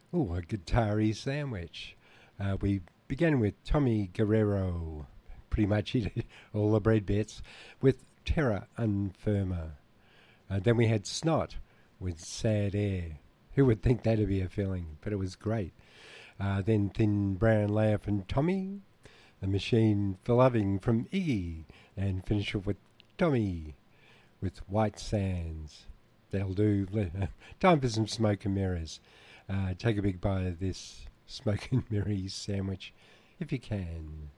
Oh, a guitar sandwich. We began with Tommy Guerrero, pretty much he did all the bread bits, with Terra Unfirma. Then we had Snot with Sad Air. Who would think that'd be a filling? But it was great. Then Thin Brown Layer from Tommy, The Machine for Loving from Iggy, and finish off with Tommy with White Sands. That'll do. Time for some smoke and mirrors. Take a big bite of this smoke and mirrors sandwich if you can.